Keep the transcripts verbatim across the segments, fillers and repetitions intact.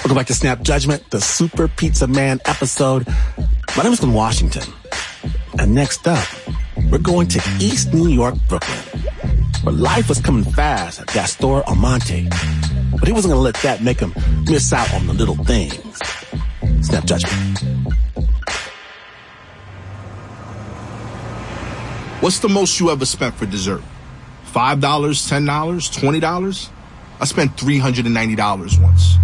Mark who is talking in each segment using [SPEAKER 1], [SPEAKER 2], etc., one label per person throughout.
[SPEAKER 1] Welcome back to Snap Judgment, the Super Pizza Man episode. My name is Glenn Washington. And next up, we're going to East New York, Brooklyn, where life was coming fast at Gastor Almonte. But he wasn't going to let that make him miss out on the little things. Snap Judgment.
[SPEAKER 2] What's the most you ever spent for dessert? five dollars, ten dollars, twenty dollars? I spent three hundred ninety dollars once.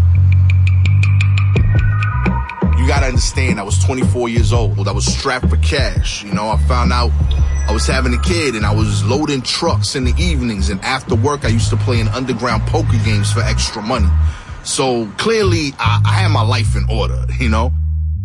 [SPEAKER 2] You gotta understand, I was twenty-four years old. I was strapped for cash. You know, I found out I was having a kid and I was loading trucks in the evenings. And after work, I used to play in underground poker games for extra money. So clearly, I, I had my life in order, you know?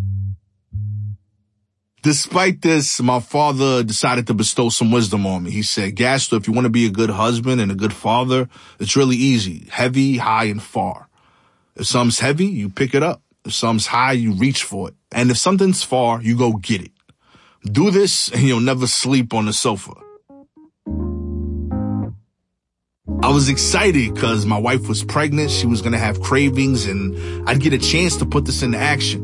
[SPEAKER 2] Despite this, my father decided to bestow some wisdom on me. He said, Gastor, if you want to be a good husband and a good father, it's really easy. Heavy, high, and far. If something's heavy, you pick it up. If something's high, you reach for it. And if something's far, you go get it. Do this and you'll never sleep on the sofa. I was excited because my wife was pregnant. She was going to have cravings and I'd get a chance to put this into action.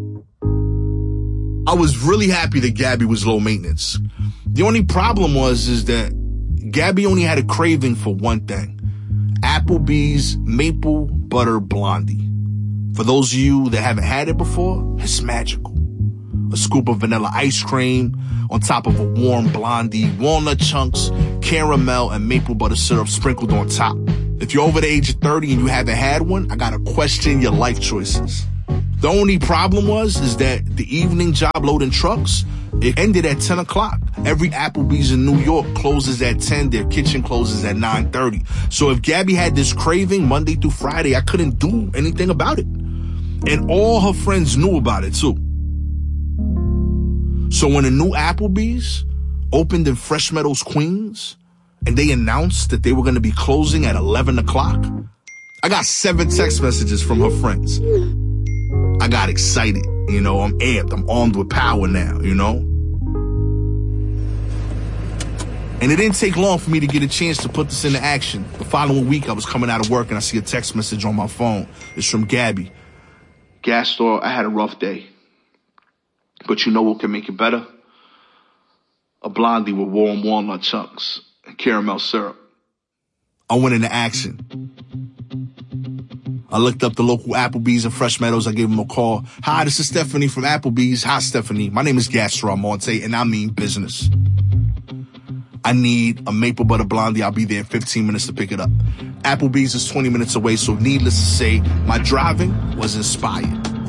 [SPEAKER 2] I was really happy that Gabby was low maintenance. The only problem was is that Gabby only had a craving for one thing. Applebee's Maple Butter Blondie. For those of you that haven't had it before, it's magical. A scoop of vanilla ice cream on top of a warm blondie, walnut chunks, caramel, and maple butter syrup sprinkled on top. If you're over the age of thirty and you haven't had one, I gotta question your life choices. The only problem was, is that the evening job loading trucks, it ended at ten o'clock. Every Applebee's in New York closes at ten. Their kitchen closes at nine thirty. So if Gabby had this craving Monday through Friday, I couldn't do anything about it. And all her friends knew about it too. So when the new Applebee's opened in Fresh Meadows, Queens, and they announced that they were going to be closing at eleven o'clock, I got seven text messages from her friends. I got excited, you know, I'm amped, I'm armed with power now, you know? And it didn't take long for me to get a chance to put this into action. The following week, I was coming out of work and I see a text message on my phone. It's from Gabby. Gastor, I had a rough day. But you know what can make it better? A blondie with warm walnut chunks and caramel syrup. I went into action. I looked up the local Applebee's in Fresh Meadows. I gave him a call. Hi, this is Stephanie from Applebee's. Hi, Stephanie. My name is Gastor Almonte, and I mean business. I need a maple butter blondie. I'll be there in fifteen minutes to pick it up. Applebee's is twenty minutes away, so needless to say, my driving was inspired.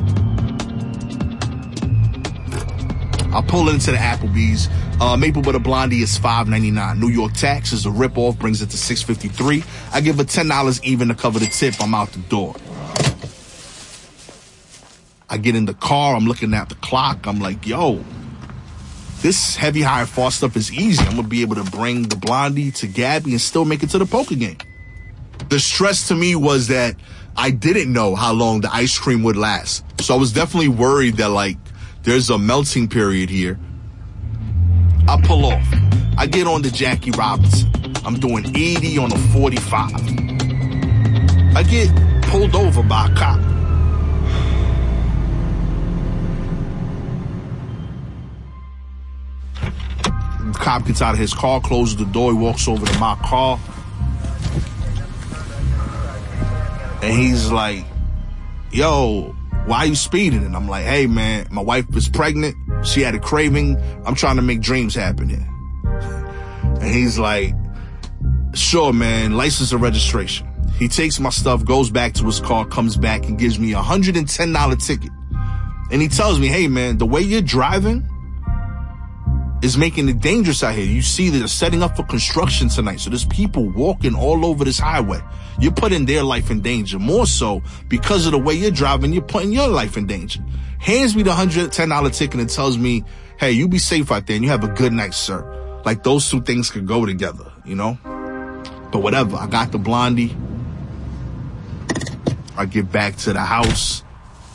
[SPEAKER 2] I pull into the Applebee's. Uh, maple butter blondie is five ninety-nine. New York tax is a ripoff, brings it to six fifty-three. I give her ten dollars even to cover the tip. I'm out the door. I get in the car. I'm looking at the clock. I'm like, yo, this heavy, high, and far stuff is easy. I'm going to be able to bring the blondie to Gabby and still make it to the poker game. The stress to me was that I didn't know how long the ice cream would last. So I was definitely worried that, like, there's a melting period here. I pull off. I get on the Jackie Robinson. I'm doing eighty on a forty-five. I get pulled over by a cop. The cop gets out of his car, closes the door, he walks over to my car. And he's like, yo, why are you speeding? And I'm like, hey, man, my wife is pregnant. She had a craving. I'm trying to make dreams happen here. And he's like, sure, man, license and registration. He takes my stuff, goes back to his car, comes back and gives me a one hundred ten dollars ticket. And he tells me, hey, man, the way you're driving is making it dangerous out here. You see they're setting up for construction tonight. So there's people walking all over this highway. You're putting their life in danger. More so, because of the way you're driving, you're putting your life in danger. Hands me the one hundred ten dollars ticket and tells me, hey, you be safe out there and you have a good night, sir. Like those two things could go together, you know? But whatever, I got the blondie. I get back to the house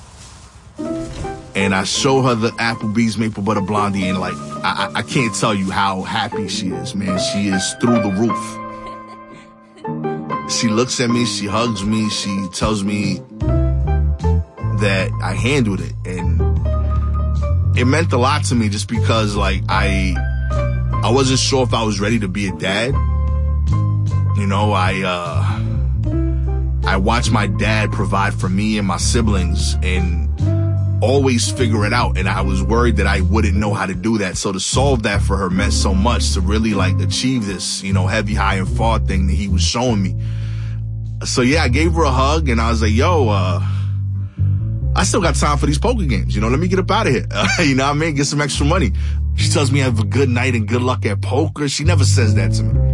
[SPEAKER 2] and I show her the Applebee's Maple Butter Blondie, and like, I, I can't tell you how happy she is, man. She is through the roof. She looks at me, she hugs me, she tells me that I handled it. And it meant a lot to me just because, like, I I wasn't sure if I was ready to be a dad. You know, I uh, I watched my dad provide for me and my siblings and always figure it out. And I was worried that I wouldn't know how to do that. So to solve that for her meant so much, to really, like, achieve this, you know, heavy, high, and far thing that he was showing me. So, yeah, I gave her a hug, and I was like, yo, uh, I still got time for these poker games. You know, let me get up out of here. Uh, you know what I mean? Get some extra money. She tells me I have a good night and good luck at poker. She never says that to me.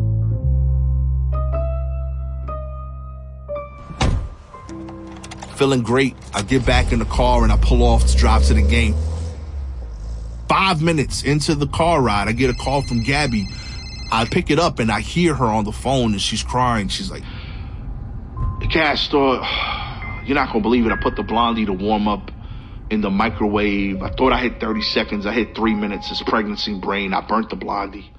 [SPEAKER 2] Feeling great. I get back in the car and I pull off to drive to the game. Five minutes into the car ride, I get a call from Gabby. I pick it up and I hear her on the phone and she's crying. She's like, Castor, you're not gonna believe it. I put the Blondie to warm up in the microwave. I thought I hit thirty seconds. I hit three minutes. It's pregnancy brain. I burnt the Blondie.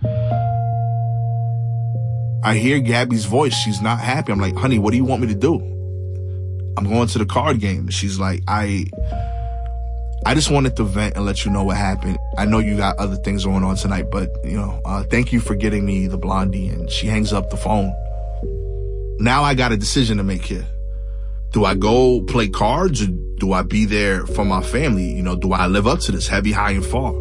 [SPEAKER 2] I hear Gabby's voice. She's not happy. I'm like, honey, what do you want me to do? I'm going to the card game. She's like, I, I just wanted to vent and let you know what happened. I know you got other things going on tonight, but, you know, uh, thank you for getting me the Blondie. And she hangs up the phone. Now I got a decision to make here. Do I go play cards or do I be there for my family? You know, do I live up to this heavy, high, and far?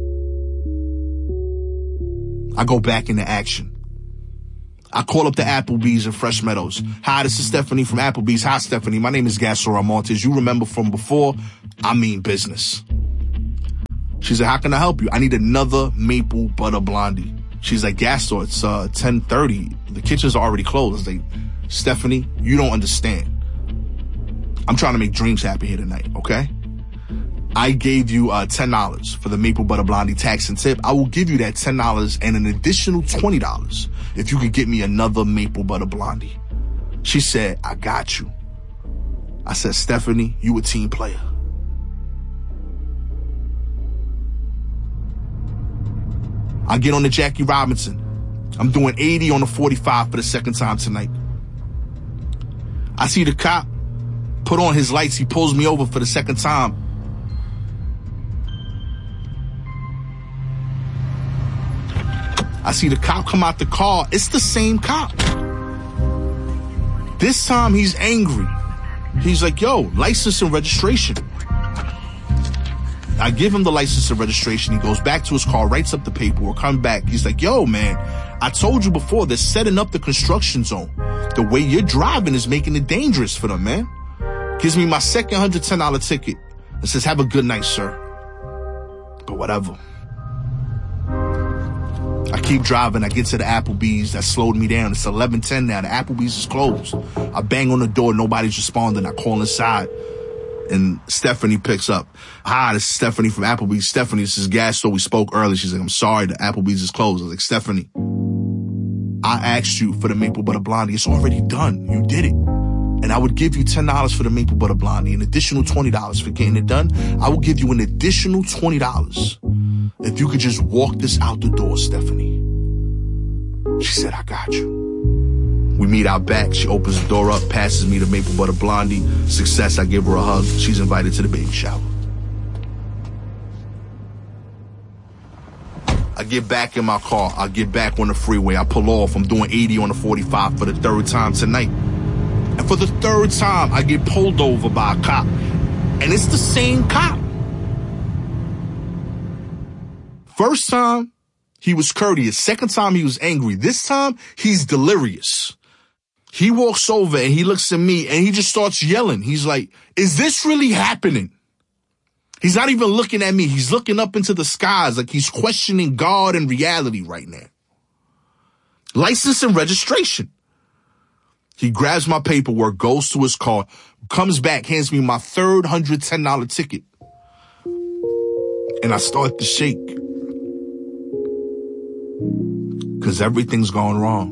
[SPEAKER 2] I go back into action. I call up the Applebee's in Fresh Meadows. Hi, this is Stephanie from Applebee's. Hi, Stephanie. My name is Gastor Amontes. You remember from before, I mean business. She said, how can I help you? I need another maple butter Blondie. She's like, Gastor, it's uh, ten thirty. The kitchen's already closed. I was like, Stephanie, you don't understand. I'm trying to make dreams happen here tonight, okay? I gave you uh, ten dollars for the Maple Butter Blondie tax and tip. I will give you that ten dollars and an additional twenty dollars if you could get me another Maple Butter Blondie. She said, I got you. I said, Stephanie, you a team player. I get on the Jackie Robinson. I'm doing eighty on the forty-five for the second time tonight. I see the cop put on his lights. He pulls me over for the second time. I see the cop come out the car. It's the same cop. This time he's angry. He's like, yo, license and registration. I give him the license and registration. He goes back to his car, writes up the paperwork, comes back. He's like, yo, man, I told you before, they're setting up the construction zone. The way you're driving is making it dangerous for them, man. Gives me my second one hundred ten dollars ticket and says, have a good night, sir. But whatever. I keep driving. I get to the Applebee's. That slowed me down. It's eleven ten now. The Applebee's is closed. I bang on the door. Nobody's responding. I call inside. And Stephanie picks up. Hi, this is Stephanie from Applebee's. Stephanie, this is Gastor. We spoke earlier. She's like, I'm sorry, the Applebee's is closed. I was like, Stephanie, I asked you for the Maple Butter Blondie. It's already done. You did it. And I would give you ten dollars for the Maple Butter Blondie, an additional twenty dollars for getting it done. I will give you an additional twenty dollars if you could just walk this out the door, Stephanie. She said, I got you. We meet out back. She opens the door up, passes me the Maple Butter Blondie. Success, I give her a hug. She's invited to the baby shower. I get back in my car. I get back on the freeway. I pull off. I'm doing eighty on the forty-five for the third time tonight. And for the third time, I get pulled over by a cop. And it's the same cop. First time, he was courteous. Second time, he was angry. This time, he's delirious. He walks over and he looks at me and he just starts yelling. He's like, is this really happening? He's not even looking at me. He's looking up into the skies like he's questioning God and reality right now. License and registration. He grabs my paperwork, goes to his car, comes back, hands me my third one hundred ten dollars ticket. And I start to shake. Because everything's going wrong.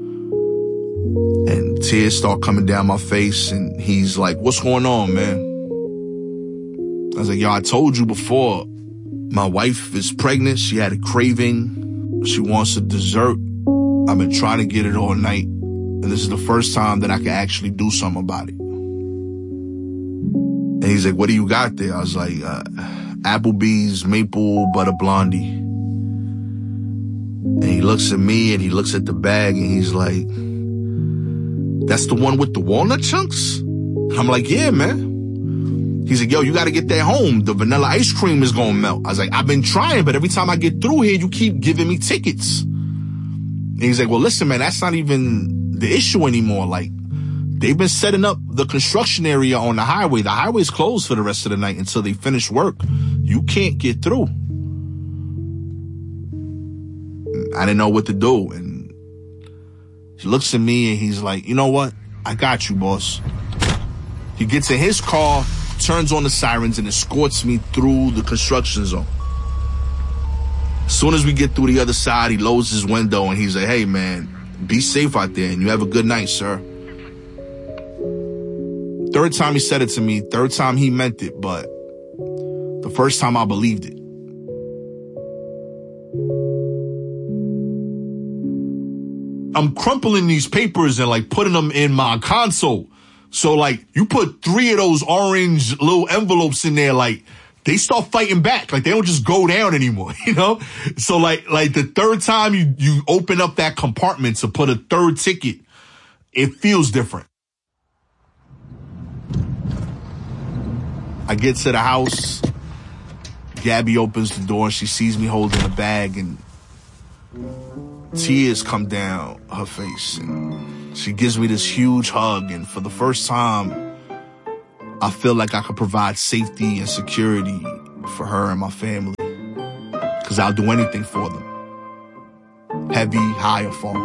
[SPEAKER 2] And tears start coming down my face. And he's like, what's going on, man? I was like, yo, I told you before. My wife is pregnant. She had a craving. She wants a dessert. I've been trying to get it all night. And this is the first time that I can actually do something about it. And he's like, what do you got there? I was like, uh, Applebee's Maple Butter Blondie. And he looks at me and he looks at the bag and he's like, that's the one with the walnut chunks? I'm like, yeah, man. He's like, yo, you gotta get that home. The vanilla ice cream is gonna melt. I was like, I've been trying, but every time I get through here, you keep giving me tickets. And he's like, well, listen, man, that's not even the issue anymore. Like, they've been setting up the construction area on the highway. The highway's closed for the rest of the night until they finish work. You can't get through. I didn't know what to do. And he looks at me and he's like, you know what? I got you, boss. He gets in his car, turns on the sirens, and escorts me through the construction zone. As soon as we get through the other side, he lowers his window and he's like, hey, man, be safe out there and you have a good night, sir. Third time he said it to me, third time he meant it, but the first time I believed it. I'm crumpling these papers and like putting them in my console. So like you put three of those orange little envelopes in there, like they start fighting back. Like they don't just go down anymore, you know? So like, like the third time you, you open up that compartment to put a third ticket, it feels different. I get to the house. Gabby opens the door and she sees me holding a bag and tears come down her face. And she gives me this huge hug. And for the first time, I feel like I could provide safety and security for her and my family. Because I'll do anything for them. Heavy, high, or far.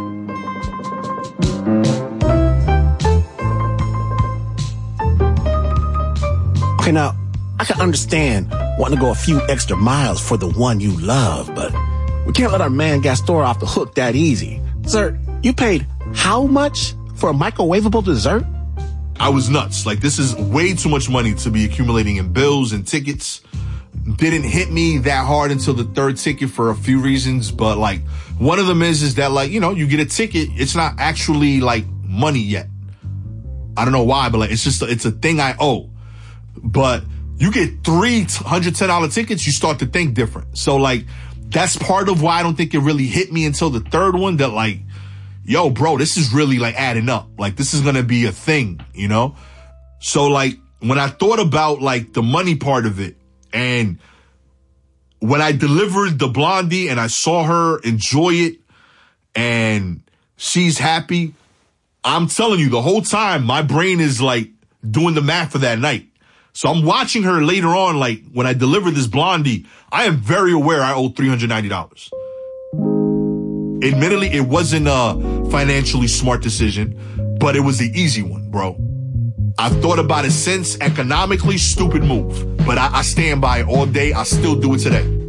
[SPEAKER 1] Okay, now, I can understand wanting to go a few extra miles for the one you love, but we can't let our man Gastor off the hook that easy. Sir, you paid how much for a microwavable dessert?
[SPEAKER 2] I was nuts. Like, this is way too much money to be accumulating in bills and tickets. Didn't hit me that hard until the third ticket for a few reasons, but like, one of them is, is that like, you know, you get a ticket, it's not actually like money yet. I don't know why, but like, it's just, it's a thing I owe. But you get three one hundred ten dollars tickets, you start to think different. So like, that's part of why I don't think it really hit me until the third one, that like, yo, bro, this is really like adding up. Like, this is going to be a thing, you know? So like, when I thought about like the money part of it, and when I delivered the Blondie and I saw her enjoy it and she's happy, I'm telling you, the whole time my brain is like doing the math for that night. So I'm watching her later on, like when I deliver this Blondie, I am very aware I owe three hundred ninety dollars. Admittedly, it wasn't a financially smart decision, but it was the easy one, bro. I've thought about it since. Economically, stupid move, but I, I stand by it all day. I still do it today.